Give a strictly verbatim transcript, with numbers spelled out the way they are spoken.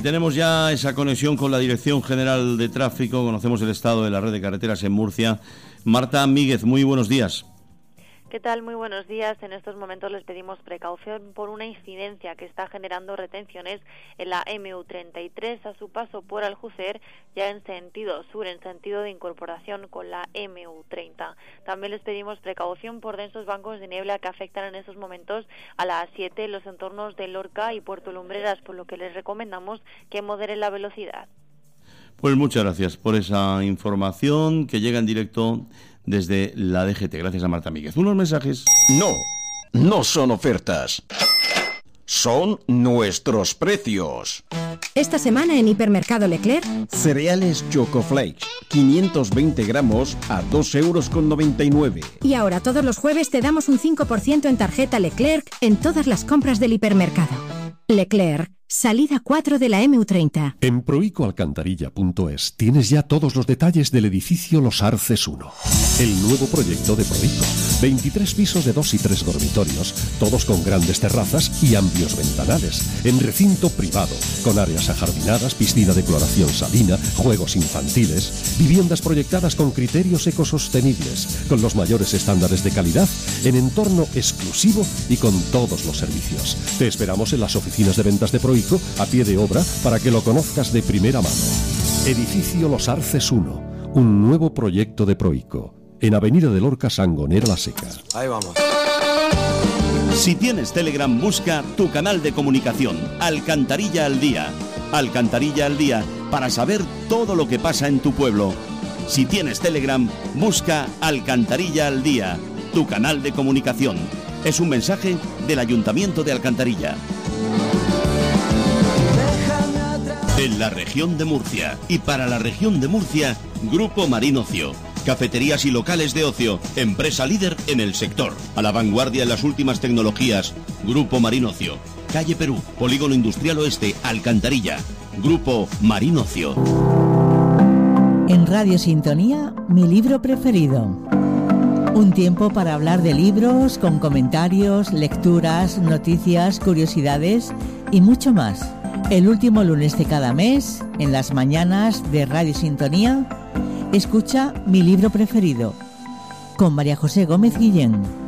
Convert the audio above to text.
tenemos ya esa conexión con la Dirección General de Tráfico. Conocemos el estado de la red de carreteras en Murcia. Marta Míguez, muy buenos días. ¿Qué tal? Muy buenos días. En estos momentos les pedimos precaución por una incidencia que está generando retenciones en la eme u treinta y tres a su paso por Aljucer, ya en sentido sur, en sentido de incorporación con la eme u treinta. También les pedimos precaución por densos bancos de niebla que afectan en estos momentos a la A siete en los entornos de Lorca y Puerto Lumbreras, por lo que les recomendamos que moderen la velocidad. Pues muchas gracias por esa información que llega en directo desde la D G T. Gracias a Marta Míguez. Unos mensajes. No, no son ofertas. Son nuestros precios. Esta semana en Hipermercado Leclerc, cereales Choco Flakes, quinientos veinte gramos a dos euros con noventa y nueve. Y ahora todos los jueves te damos un cinco por ciento en tarjeta Leclerc en todas las compras del hipermercado. Leclerc, salida cuatro de la eme u treinta. En proico alcantarilla punto es tienes ya todos los detalles del edificio Los Arces uno, el nuevo proyecto de Proico. veintitrés pisos de dos y tres dormitorios, todos con grandes terrazas y amplios ventanales, en recinto privado, con áreas ajardinadas, piscina de cloración salina, juegos infantiles, viviendas proyectadas con criterios ecosostenibles, con los mayores estándares de calidad, en entorno exclusivo y con todos los servicios. Te esperamos en las oficinas de ventas de Proico, a pie de obra, para que lo conozcas de primera mano. Edificio Los Arces uno, un nuevo proyecto de Proico, en Avenida de Lorca, Sangonera La Seca. Ahí vamos. Si tienes Telegram, busca tu canal de comunicación, Alcantarilla al Día. Alcantarilla al Día, para saber todo lo que pasa en tu pueblo. Si tienes Telegram, busca Alcantarilla al Día, tu canal de comunicación. Es un mensaje del Ayuntamiento de Alcantarilla. En la región de Murcia y para la región de Murcia, Grupo Marín Ocio. Cafeterías y locales de ocio, empresa líder en el sector. A la vanguardia en las últimas tecnologías, Grupo Marín Ocio. Calle Perú, Polígono Industrial Oeste, Alcantarilla. Grupo Marín Ocio. En Radio Sintonía, mi libro preferido. Un tiempo para hablar de libros, con comentarios, lecturas, noticias, curiosidades y mucho más. El último lunes de cada mes, en las mañanas de Radio Sintonía, escucha Mi libro preferido, con María José Gómez Guillén.